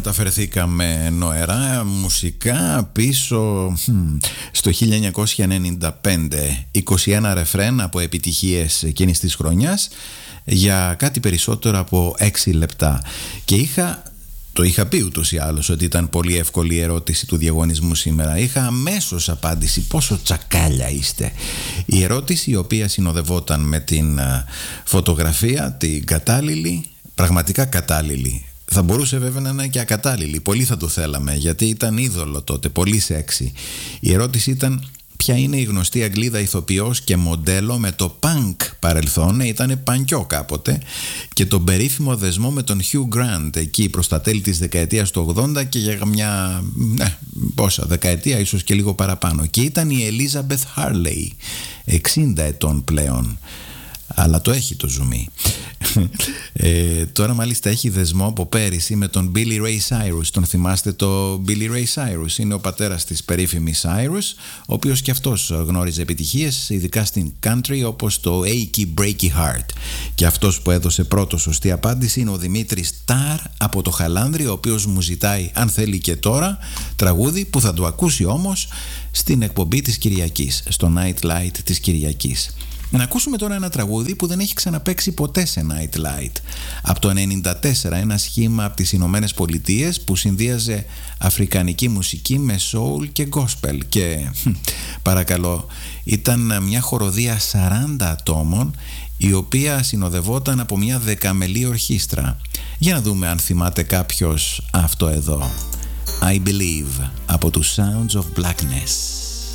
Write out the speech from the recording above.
μεταφερθήκαμε νοερά μουσικά πίσω στο 1995. 21 ρεφρέν από επιτυχίες εκείνης της χρονιάς για κάτι περισσότερο από 6 λεπτά. Και το είχα πει ούτως ή άλλως ότι ήταν πολύ εύκολη η ερώτηση του διαγωνισμού σήμερα. Είχα αμέσως απάντηση: πόσο τσακάλια είστε. Η ερώτηση, η οποία συνοδευόταν με την φωτογραφία, την κατάλληλη, πραγματικά κατάλληλη. Θα μπορούσε βέβαια να είναι και ακατάλληλη. Πολύ θα το θέλαμε, γιατί ήταν είδωλο τότε, πολύ σεξι. Η ερώτηση ήταν: ποια είναι η γνωστή Αγγλίδα ηθοποιός και μοντέλο με το punk παρελθόν, ήταν πανκιό κάποτε, και τον περίφημο δεσμό με τον Hugh Grant εκεί προς τα τέλη της δεκαετίας του 80 και για μια δεκαετία, ίσως και λίγο παραπάνω. Και ήταν η Elizabeth Harley, 60 ετών πλέον. Αλλά το έχει το ζουμί. Τώρα μάλιστα έχει δεσμό από πέρυσι με τον Billy Ray Cyrus. Τον θυμάστε το Billy Ray Cyrus? Είναι ο πατέρας της περίφημης Cyrus, ο οποίος και αυτός γνώριζε επιτυχίες, ειδικά στην country, όπως το Achy Breaky Heart. Και αυτός που έδωσε πρώτο σωστή απάντηση είναι ο Δημήτρης Τάρ από το Χαλάνδρι, ο οποίος μου ζητάει, αν θέλει και τώρα, τραγούδι που θα το ακούσει όμως στην εκπομπή της Κυριακής, στο Night Light της Κυριακής. Να ακούσουμε τώρα ένα τραγούδι που δεν έχει ξαναπαίξει ποτέ σε Night Light. Από το 1994, ένα σχήμα από τις Ηνωμένες Πολιτείες που συνδύαζε αφρικανική μουσική με soul και gospel. Και παρακαλώ, ήταν μια χοροδία 40 ατόμων, η οποία συνοδευόταν από μια δεκαμελή ορχήστρα. Για να δούμε αν θυμάται κάποιος αυτό εδώ. I Believe από τους Sounds of Blackness.